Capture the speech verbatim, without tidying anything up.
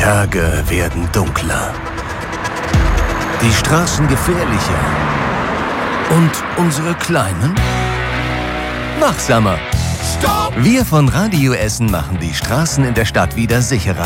Tage werden dunkler, die Straßen gefährlicher und unsere Kleinen wachsamer. Stopp! Wir von Radio Essen machen die Straßen in der Stadt wieder sicherer.